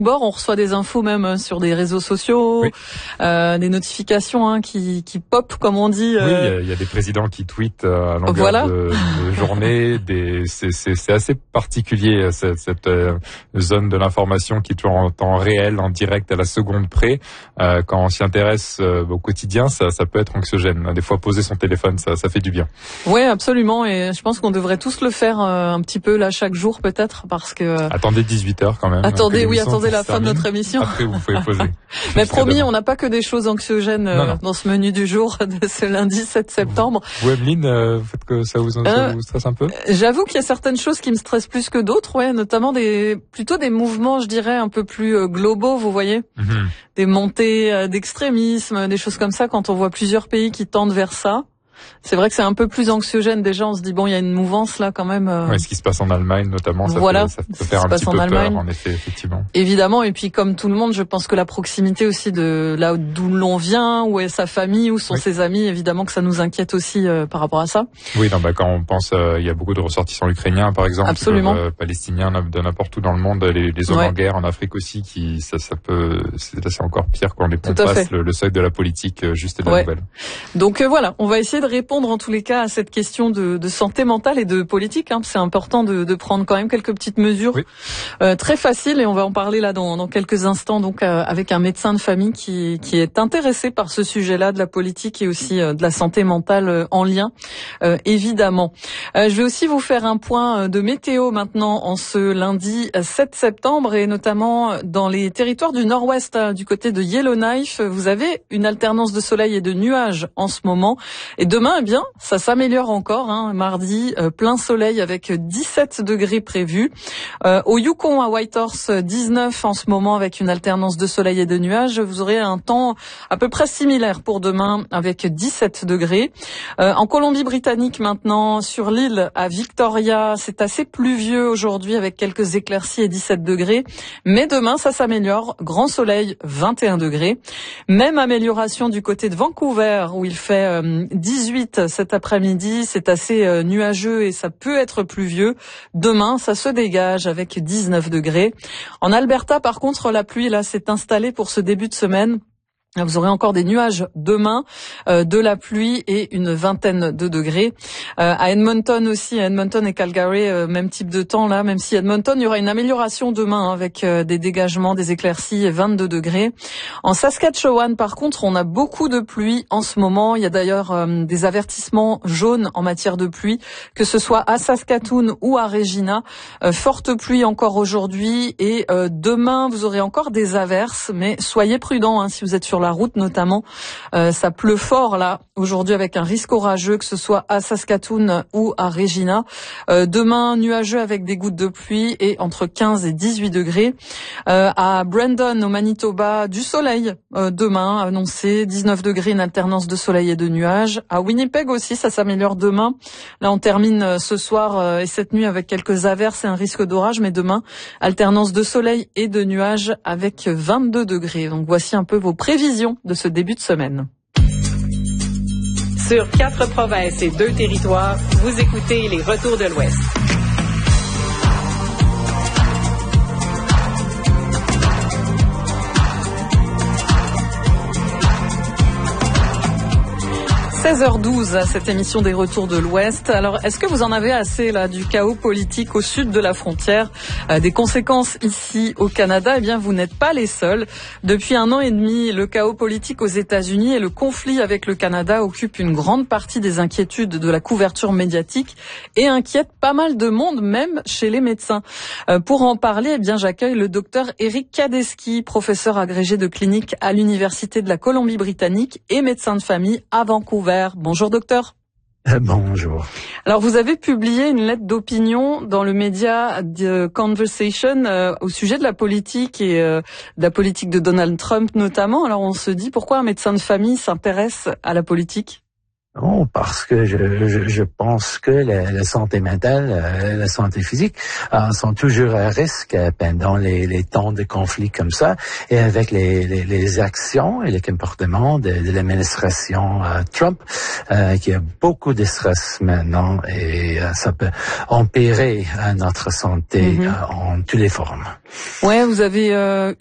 Bord, on reçoit des infos même sur des réseaux sociaux, oui. Des notifications qui pop, comme on dit. Oui, il y a des présidents qui tweetent à longueur voilà. de journée. C'est assez particulier cette zone de l'information qui est toujours en temps réel, en direct, à la seconde près. Quand on s'y intéresse au quotidien, ça peut être anxiogène. Des fois, poser son téléphone, ça fait du bien. Oui, absolument. Et je pense qu'on devrait tous le faire un petit peu là chaque jour peut-être, parce que. Attendez 18h quand même. Attendez la fin de notre émission. Après, vous pouvez poser. Mais promis, on n'a pas que des choses anxiogènes dans ce menu du jour de ce lundi 7 septembre. Vous, Evelyne, faites que ça vous stresse un peu? J'avoue qu'il y a certaines choses qui me stressent plus que d'autres, ouais, notamment plutôt des mouvements, je dirais, un peu plus globaux, vous voyez. Mm-hmm. Des montées d'extrémisme, des choses comme ça, quand on voit plusieurs pays qui tendent vers ça. C'est vrai que c'est un peu plus anxiogène déjà, on se dit bon, il y a une mouvance là quand même. Ouais, ce qui se passe en Allemagne notamment, ça peut faire un petit peu peur en effet, effectivement. Évidemment, et puis comme tout le monde, je pense que la proximité aussi de là d'où l'on vient, où est sa famille, où sont ses amis, évidemment que ça nous inquiète aussi par rapport à ça. Oui, quand on pense, il y a beaucoup de ressortissants ukrainiens par exemple, absolument, palestiniens de n'importe où dans le monde, les zones en guerre en Afrique aussi, c'est encore pire quand on passe le seuil de la politique juste de la nouvelle. Donc voilà, on va essayer de répondre en tous les cas à cette question de santé mentale et de politique. C'est important de prendre quand même quelques petites mesures très faciles, et on va en parler là dans quelques instants, donc avec un médecin de famille qui est intéressé par ce sujet-là de la politique et aussi de la santé mentale en lien, évidemment. Je vais aussi vous faire un point de météo maintenant en ce lundi 7 septembre, et notamment dans les territoires du nord-ouest, du côté de Yellowknife. Vous avez une alternance de soleil et de nuages en ce moment, et demain, eh bien, ça s'améliore encore. Mardi, plein soleil avec 17 degrés prévus. Au Yukon, à Whitehorse, 19 en ce moment avec une alternance de soleil et de nuages. Vous aurez un temps à peu près similaire pour demain avec 17 degrés. En Colombie-Britannique maintenant, sur l'île à Victoria, c'est assez pluvieux aujourd'hui avec quelques éclaircies et 17 degrés. Mais demain, ça s'améliore. Grand soleil, 21 degrés. Même amélioration du côté de Vancouver où il fait 18 cet après-midi, c'est assez nuageux et ça peut être pluvieux. Demain, ça se dégage avec 19 degrés. En Alberta, par contre, la pluie là s'est installée pour ce début de semaine. Vous aurez encore des nuages demain, de la pluie et une vingtaine de degrés. À Edmonton aussi, à Edmonton et Calgary, même type de temps là, même si Edmonton, il y aura une amélioration demain avec des dégagements, des éclaircies et 22 degrés. En Saskatchewan, par contre, on a beaucoup de pluie en ce moment. Il y a d'ailleurs des avertissements jaunes en matière de pluie, que ce soit à Saskatoon ou à Regina. Forte pluie encore aujourd'hui, et demain, vous aurez encore des averses, mais soyez prudents si vous êtes sur la route notamment. Ça pleut fort là aujourd'hui avec un risque orageux, que ce soit à Saskatoon ou à Regina. Demain, nuageux avec des gouttes de pluie et entre 15 et 18 degrés. À Brandon au Manitoba, du soleil demain annoncé, 19 degrés, une alternance de soleil et de nuages. À Winnipeg aussi, ça s'améliore demain. Là, on termine ce soir et cette nuit avec quelques averses et un risque d'orage, mais demain, alternance de soleil et de nuages avec 22 degrés. Donc voici un peu vos prévisions de ce début de semaine. Sur 4 provinces et 2 territoires, vous écoutez les Retours de l'Ouest. « 16h12, cette émission des Retours de l'Ouest. Alors, est-ce que vous en avez assez là du chaos politique au sud de la frontière, des conséquences ici au Canada? Eh bien, vous n'êtes pas les seuls. Depuis 1 an et demi, le chaos politique aux États-Unis et le conflit avec le Canada occupent une grande partie des inquiétudes de la couverture médiatique et inquiètent pas mal de monde, même chez les médecins. Pour en parler, eh bien, j'accueille le docteur Eric Kadeski, professeur agrégé de clinique à l'Université de la Colombie-Britannique et médecin de famille à Vancouver. Bonjour docteur. Bonjour. Alors vous avez publié une lettre d'opinion dans le média The Conversation au sujet de la politique et de la politique de Donald Trump notamment. Alors on se dit, pourquoi un médecin de famille s'intéresse à la politique? Non, parce que je pense que la santé mentale, la santé physique sont toujours à risque pendant les temps de conflit comme ça, et avec les actions et les comportements de l'administration Trump, qui a beaucoup de stress maintenant, et ça peut empirer notre santé en toutes les formes. Ouais, vous avez